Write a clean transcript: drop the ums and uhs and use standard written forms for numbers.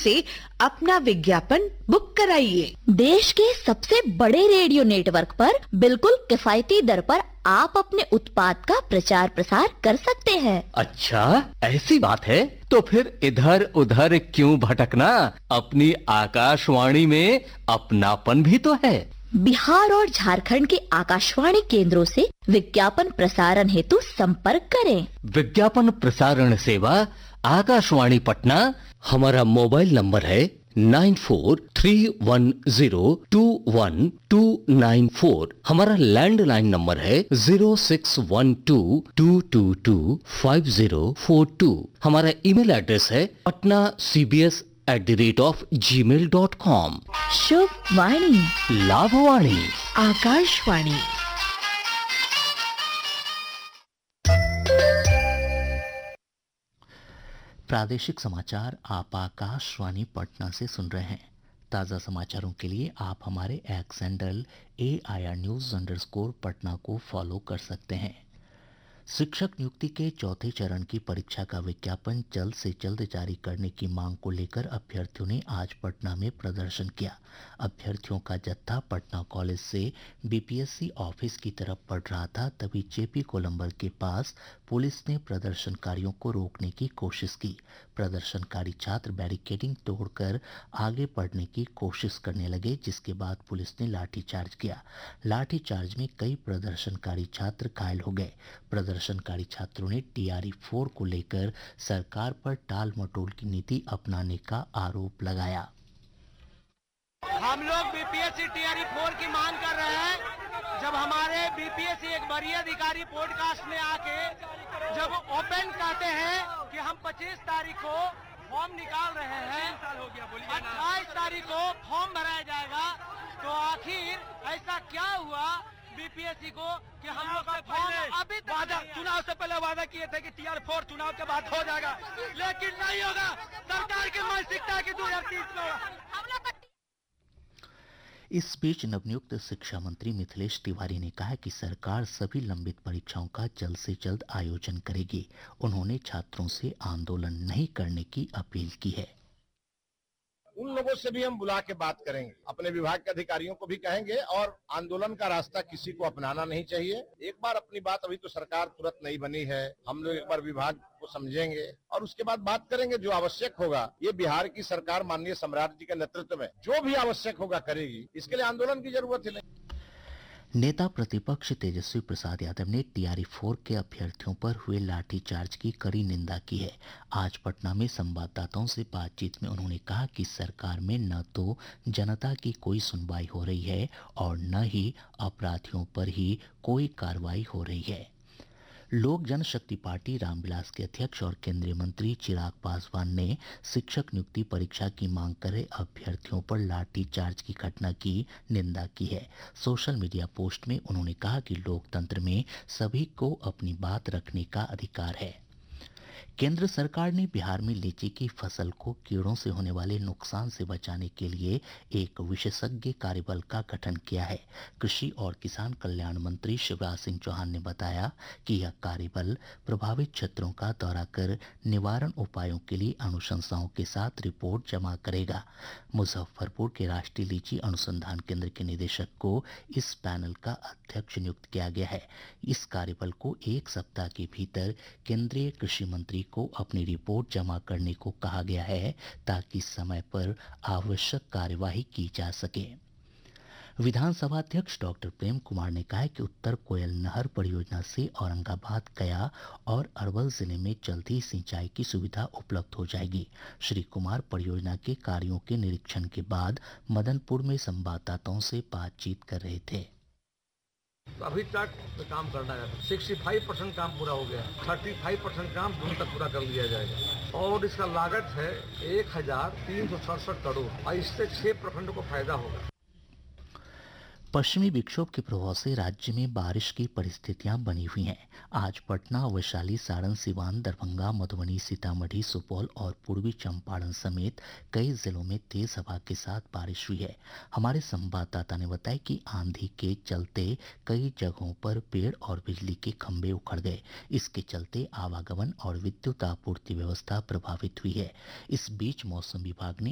से अपना विज्ञापन बुक कराइए। देश के सबसे बड़े रेडियो नेटवर्क पर बिल्कुल किफायती दर पर आप अपने उत्पाद का प्रचार प्रसार कर सकते हैं। अच्छा, ऐसी बात है तो फिर इधर उधर क्यों भटकना, अपनी आकाशवाणी में अपनापन भी तो है। बिहार और झारखंड के आकाशवाणी केंद्रों से विज्ञापन प्रसारण हेतु संपर्क करें। विज्ञापन प्रसारण सेवा आकाशवाणी पटना। हमारा मोबाइल नंबर है 9431021294। हमारा लैंडलाइन नंबर है 0612225042। हमारा ईमेल एड्रेस है patnacbs@gmail.com। शुभ वाणी, लाभवाणी, आकाशवाणी। प्रादेशिक समाचार आप आकाशवाणी पटना से सुन रहे हैं। ताज़ा समाचारों के लिए आप हमारे x handle AIR News_ Patna को फॉलो कर सकते हैं। शिक्षक नियुक्ति के चौथे चरण की परीक्षा का विज्ञापन जल्द से जल्द जारी करने की मांग को लेकर अभ्यर्थियों ने आज पटना में प्रदर्शन किया। अभ्यर्थियों का जत्था पटना कॉलेज से BPSC ऑफिस की तरफ बढ़ रहा था, तभी JP कोलंबर के पास पुलिस ने प्रदर्शनकारियों को रोकने की कोशिश की। प्रदर्शनकारी छात्र बैरिकेडिंग तोड़कर आगे बढ़ने की कोशिश करने लगे, जिसके बाद पुलिस ने लाठीचार्ज किया। लाठीचार्ज में कई प्रदर्शनकारी छात्र घायल हो गए। प्रदर्शनकारी छात्रों ने TRE-4 को लेकर सरकार पर टाल मटोल की नीति अपनाने का आरोप लगाया। हम लोग BPSC TRE-4 की मांग कर रहे हैं। जब हमारे BPSC एक वरीय अधिकारी पॉडकास्ट में आके जब ओपन कहते हैं कि हम 25 तारीख को फॉर्म निकाल रहे हैं, 28 तारीख को फॉर्म भराया जाएगा, तो आखिर ऐसा क्या हुआ BPSC को कि हम लोग का फॉर्म अभी वादा, चुनाव से पहले वादा किए थे कि TR-4 चुनाव के बाद हो जाएगा, लेकिन नहीं होगा। सरकार की मानसिकता की 2030 में इस बीच नवनियुक्त शिक्षा मंत्री मिथिलेश तिवारी ने कहा कि सरकार सभी लंबित परीक्षाओं का जल्द से जल्द आयोजन करेगी। उन्होंने छात्रों से आंदोलन नहीं करने की अपील की है। उन लोगों से भी हम बुला के बात करेंगे, अपने विभाग के अधिकारियों को भी कहेंगे, और आंदोलन का रास्ता किसी को अपनाना नहीं चाहिए। एक बार अपनी बात, अभी तो सरकार तुरंत नहीं बनी है, हम लोग एक बार विभाग को समझेंगे और उसके बाद बात करेंगे। जो आवश्यक होगा, ये बिहार की सरकार माननीय सम्राट जी के नेतृत्व में जो भी आवश्यक होगा करेगी। इसके लिए आंदोलन की जरूरत ही नहीं। नेता प्रतिपक्ष तेजस्वी प्रसाद यादव ने TRE-4 के अभ्यर्थियों पर हुए लाठीचार्ज की कड़ी निंदा की है। आज पटना में संवाददाताओं से बातचीत में उन्होंने कहा कि सरकार में न तो जनता की कोई सुनवाई हो रही है और न ही अपराधियों पर ही कोई कार्रवाई हो रही है। लोक जनशक्ति पार्टी रामविलास के अध्यक्ष और केंद्रीय मंत्री चिराग पासवान ने शिक्षक नियुक्ति परीक्षा की मांग कर रहे अभ्यर्थियों पर लाठीचार्ज की घटना की निंदा की है। सोशल मीडिया पोस्ट में उन्होंने कहा कि लोकतंत्र में सभी को अपनी बात रखने का अधिकार है। केंद्र सरकार ने बिहार में लीची की फसल को कीड़ों से होने वाले नुकसान से बचाने के लिए एक विशेषज्ञ कार्यबल का गठन किया है। कृषि और किसान कल्याण मंत्री शिवराज सिंह चौहान ने बताया कि यह कार्यबल प्रभावित क्षेत्रों का दौरा कर निवारण उपायों के लिए अनुशंसाओं के साथ रिपोर्ट जमा करेगा। मुजफ्फरपुर के राष्ट्रीय लीची अनुसंधान केंद्र के निदेशक को इस पैनल का अध्यक्ष नियुक्त किया गया है। इस कार्यबल को 1 सप्ताह के भीतर केंद्रीय कृषि मंत्री को अपनी रिपोर्ट जमा करने को कहा गया है, ताकि समय पर आवश्यक कार्यवाही की जा सके। विधानसभा अध्यक्ष डॉक्टर प्रेम कुमार ने कहा है कि उत्तर कोयल नहर परियोजना से औरंगाबाद, गया और अरवल जिले में जल्द ही सिंचाई की सुविधा उपलब्ध हो जाएगी। श्री कुमार परियोजना के कार्यों के निरीक्षण के बाद मदनपुर में संवाददाताओं से बातचीत कर रहे थे। अभी तक काम करना है, 65% काम पूरा हो गया, 35% काम जून तक पूरा कर लिया जाएगा और इसका लागत है 1367 करोड़ और इससे 6 प्रखंड को फायदा होगा। पश्चिमी विक्षोभ के प्रभाव से राज्य में बारिश की परिस्थितियां बनी हुई हैं। आज पटना, वैशाली, सारण, सिवान, दरभंगा, मधुबनी, सीतामढ़ी, सुपौल और पूर्वी चंपारण समेत कई जिलों में तेज हवा के साथ बारिश हुई है। हमारे संवाददाता ने बताया कि आंधी के चलते कई जगहों पर पेड़ और बिजली के खंभे उखड़ गए। इसके चलते आवागमन और विद्युत आपूर्ति व्यवस्था प्रभावित हुई है। इस बीच मौसम विभाग ने